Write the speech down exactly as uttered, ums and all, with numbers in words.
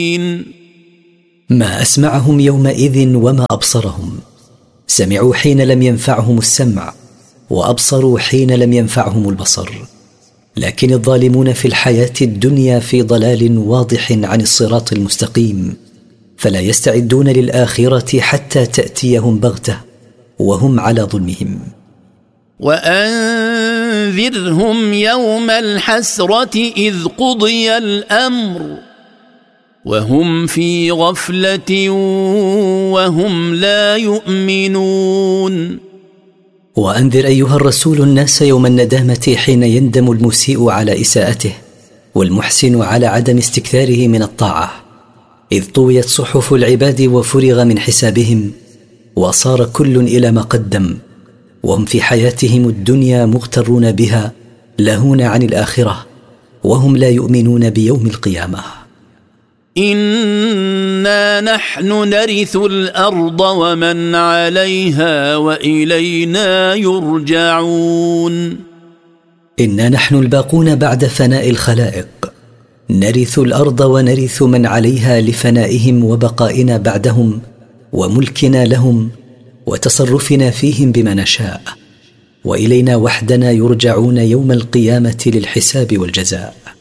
ما أسمعهم يومئذ وما أبصرهم. سمعوا حين لم ينفعهم السمع، وأبصروا حين لم ينفعهم البصر. لكن الظالمون في الحياة الدنيا في ضلال واضح عن الصراط المستقيم، فلا يستعدون للآخرة حتى تأتيهم بغتة وهم على ظلمهم. وأنذرهم يوم الحسرة إذ قضي الأمر وهم في غفلة وهم لا يؤمنون. وأنذر أيها الرسول الناس يوم الندامة حين يندم المسيء على إساءته والمحسن على عدم استكثاره من الطاعة، إذ طويت صحف العباد وفرغ من حسابهم وصار كل إلى ما قدم، وهم في حياتهم الدنيا مغترون بها لاهون عن الآخرة وهم لا يؤمنون بيوم القيامة. إنا نحن نرث الأرض ومن عليها وإلينا يرجعون. إنا نحن الباقون بعد فناء الخلائق، نرث الأرض ونرث من عليها لفنائهم وبقائنا بعدهم وملكنا لهم وتصرفنا فيهم بما نشاء، وإلينا وحدنا يرجعون يوم القيامة للحساب والجزاء.